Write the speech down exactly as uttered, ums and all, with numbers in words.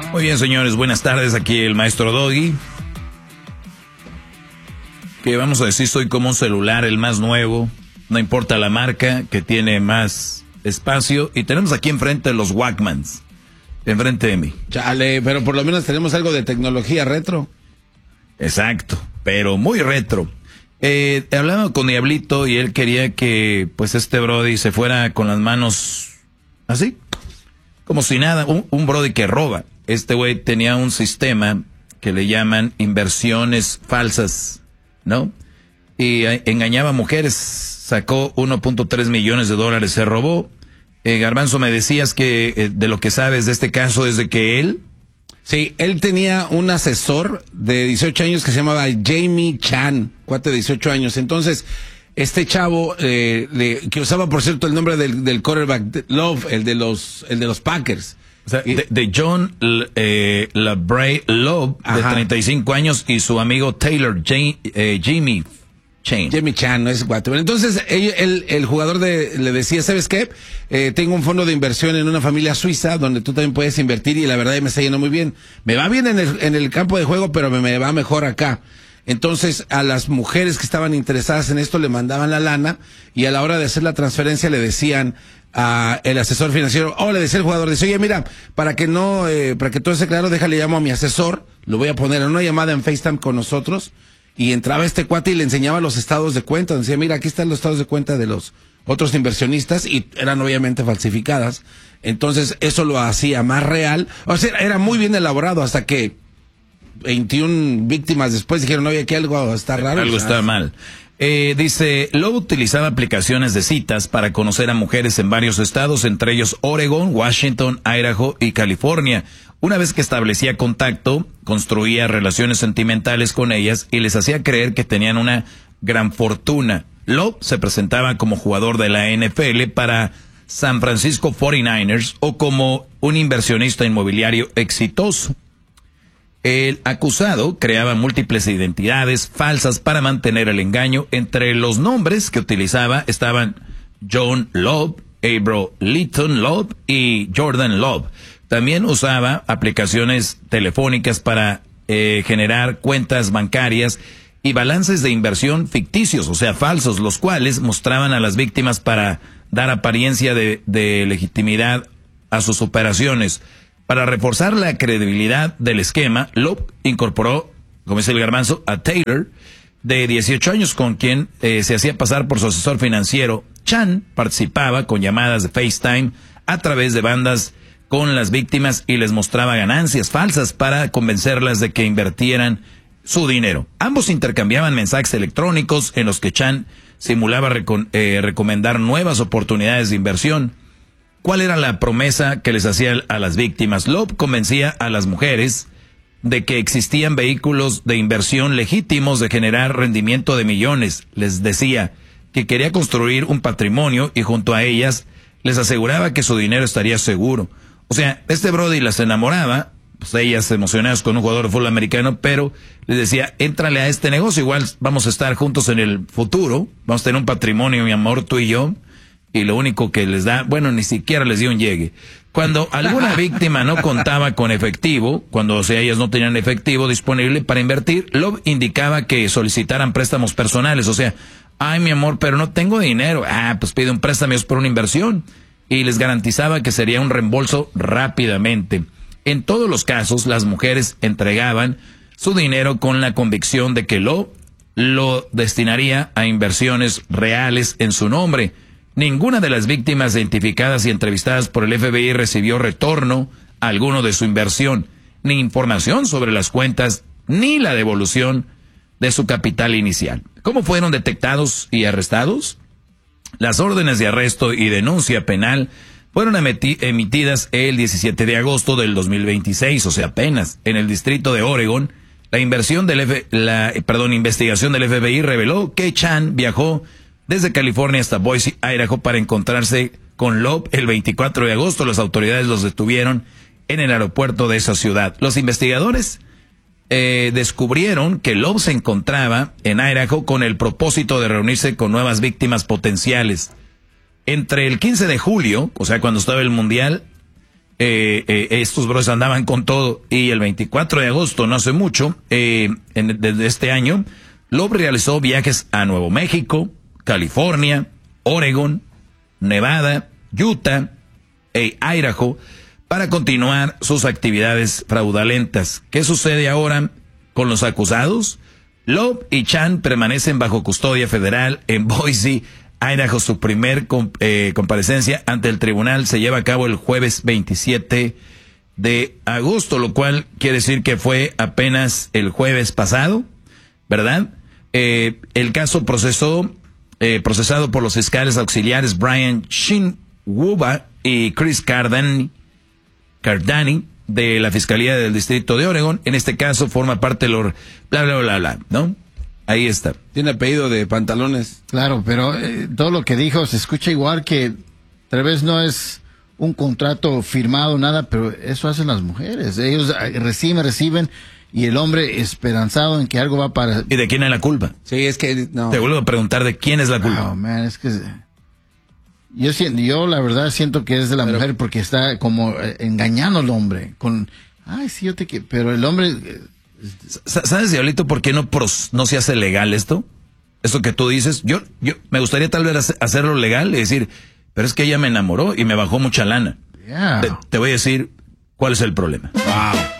Muy bien, señores, buenas tardes. Aquí el maestro Doggy. Que vamos a decir, soy como un celular, el más nuevo. No importa la marca, que tiene más espacio. Y tenemos aquí enfrente los Walkmans. Enfrente de mí. Chale, pero por lo menos tenemos algo de tecnología retro. Exacto, pero muy retro. Eh, hablaba con Diablito y él quería que, pues, este Brody se fuera con las manos así, como si nada. Un, un Brody que roba. Este güey tenía un sistema que le llaman inversiones falsas, ¿no? Y eh, engañaba a mujeres, sacó uno punto tres millones de dólares, se robó. Eh, Garbanzo, me decías que eh, de lo que sabes de este caso es de que él... Sí, él tenía un asesor de dieciocho años que se llamaba Jamie Chan, cuate de dieciocho años. Entonces, este chavo, eh, le, que usaba, por cierto, el nombre del, del quarterback, Love, el de los, el de los Packers. O sea, de, de John eh, LeBray Love, de treinta y cinco años, y su amigo Taylor J, eh, Jamie Chan. Jamie Chan, no es guato. Entonces, el, el, el jugador de, le decía, ¿sabes qué? Eh, tengo un fondo de inversión en una familia suiza donde tú también puedes invertir y la verdad me está yendo muy bien. Me va bien en el, en el campo de juego, pero me, me va mejor acá. Entonces, a las mujeres que estaban interesadas en esto le mandaban la lana y a la hora de hacer la transferencia le decían a el asesor financiero, o le decía el jugador, dice, oye, mira, para que no, eh, para que todo esté claro, déjale llamo a mi asesor, lo voy a poner en una llamada en FaceTime con nosotros. Y entraba este cuate y le enseñaba los estados de cuenta. Decía, mira, aquí están los estados de cuenta de los otros inversionistas y eran obviamente falsificadas. Entonces, eso lo hacía más real. O sea, era muy bien elaborado hasta que veintiuna víctimas después dijeron, oye, aquí algo está raro. Algo está mal. Eh, dice, Lowe utilizaba aplicaciones de citas para conocer a mujeres en varios estados, entre ellos Oregon, Washington, Idaho y California. Una vez que establecía contacto, construía relaciones sentimentales con ellas y les hacía creer que tenían una gran fortuna. Lowe se presentaba como jugador de la N F L para San Francisco cuarenta y nueve ers o como un inversionista inmobiliario exitoso. El acusado creaba múltiples identidades falsas para mantener el engaño. Entre los nombres que utilizaba estaban John Love, Abro Litton Love y Jordan Love. También usaba aplicaciones telefónicas para eh, generar cuentas bancarias y balances de inversión ficticios, o sea, falsos, los cuales mostraban a las víctimas para dar apariencia de, de legitimidad a sus operaciones. Para reforzar la credibilidad del esquema, Love incorporó, como dice el Garbanzo, a Taylor, de dieciocho años, con quien eh, se hacía pasar por su asesor financiero. Chan participaba con llamadas de FaceTime a través de bandas con las víctimas y les mostraba ganancias falsas para convencerlas de que invirtieran su dinero. Ambos intercambiaban mensajes electrónicos en los que Chan simulaba recon, eh, recomendar nuevas oportunidades de inversión. ¿Cuál era la promesa que les hacía a las víctimas? Love convencía a las mujeres de que existían vehículos de inversión legítimos de generar rendimiento de millones. Les decía que quería construir un patrimonio y junto a ellas les aseguraba que su dinero estaría seguro. O sea, este Brody las enamoraba, pues ellas emocionadas con un jugador de fútbol americano, pero les decía, éntrale a este negocio, igual vamos a estar juntos en el futuro, vamos a tener un patrimonio, mi amor, tú y yo, y lo único que les da, bueno, ni siquiera les dio un llegue. Cuando alguna víctima no contaba con efectivo, cuando o sea, ellas no tenían efectivo disponible para invertir, Love indicaba que solicitaran préstamos personales, o sea, ay, mi amor, pero no tengo dinero, ah, pues pide un préstamo, es por una inversión. Y les garantizaba que sería un reembolso rápidamente. En todos los casos, las mujeres entregaban su dinero con la convicción de que lo, lo destinaría a inversiones reales en su nombre. Ninguna de las víctimas identificadas y entrevistadas por el F B I recibió retorno alguno de su inversión, ni información sobre las cuentas, ni la devolución de su capital inicial. ¿Cómo fueron detectados y arrestados? Las órdenes de arresto y denuncia penal fueron emitidas el diecisiete de agosto del dos mil veintiséis, o sea, apenas, en el distrito de Oregon. La inversión del F, la, perdón, investigación del F B I reveló que Chan viajó desde California hasta Boise, Idaho, para encontrarse con Love el veinticuatro de agosto. Las autoridades los detuvieron en el aeropuerto de esa ciudad. Los investigadores eh, descubrieron que Love se encontraba en Idaho con el propósito de reunirse con nuevas víctimas potenciales. Entre el quince de julio, o sea, cuando estaba el Mundial, Eh, eh, estos bros andaban con todo. Y el veinticuatro de agosto, no hace mucho, eh, en, desde este año, Love realizó viajes a Nuevo México, California, Oregon, Nevada, Utah e Idaho para continuar sus actividades fraudulentas. ¿Qué sucede ahora con los acusados? Love y Chan permanecen bajo custodia federal en Boise, Idaho. Su primer comp eh, comparecencia ante el tribunal se lleva a cabo el jueves veintisiete de agosto, lo cual quiere decir que fue apenas el jueves pasado, ¿verdad? Eh, el caso procesó, eh, procesado por los fiscales auxiliares Brian Shinwuba y Chris Cardani, Cardani de la Fiscalía del Distrito de Oregon. En este caso forma parte de los bla, bla, bla, bla, ¿no? Ahí está. Tiene apellido de pantalones. Claro, pero eh, todo lo que dijo se escucha igual, que tal vez no es un contrato firmado, nada, pero eso hacen las mujeres. Ellos reciben, reciben, y el hombre esperanzado en que algo va para... ¿Y de quién es la culpa? Sí, es que no. Te vuelvo a preguntar de quién es la culpa. Oh, man, es que... Yo siento, yo la verdad siento que es de la pero, mujer porque está como engañando al hombre con, ay, sí, yo te quiero, pero el hombre... ¿Sabes, Diablito, por qué no, pros, no se hace legal esto? Esto que tú dices, yo, yo me gustaría tal vez hacerlo legal y decir, pero es que ella me enamoró y me bajó mucha lana. Yeah. Te, te voy a decir cuál es el problema. Wow.